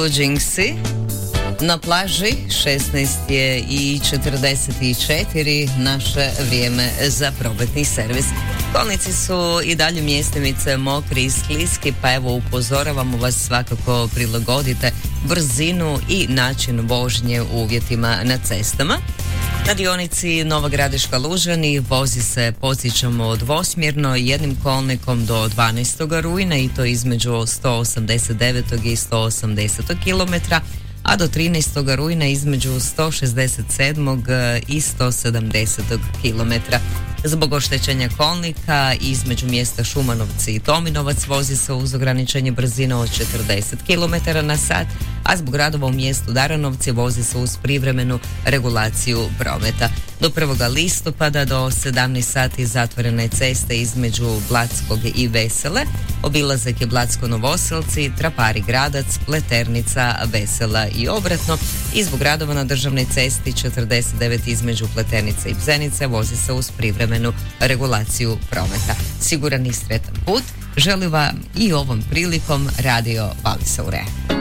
Jinxi. Na plaži 16 je i 44 naše vrijeme za prometni servis. Kolnici su i dalje mjestimice mokri i skliski, pa evo upozoravamo vas, svakako prilagodite brzinu i način vožnje u uvjetima na cestama. Na dionici Nova Gradiška Lužani vozi se, podsjećamo, dvosmjerno jednim kolnikom do 12. rujna i to između 189. i 180. km, a do 13. rujna između 167. i 170. km. Zbog oštećenja kolnika između mjesta Šumanovci i Tominovac vozi se uz ograničenje brzine od 40 km na sat, a zbog radova u mjestu Daranovci vozi se uz privremenu regulaciju prometa. Do 1. listopada do 17 sati zatvorena je cesta između Blatskog i Vesele, obilazak je Blatsko-Novoselci, Trapari Gradac, Pleternica, Vesela i obratno, i zbog radova na državnoj cesti 49 između Pleternice i Bzenice vozi se uz privremenu regulaciju prometa. Siguran i sretan put želi vam i ovom prilikom Radio Vali Saure.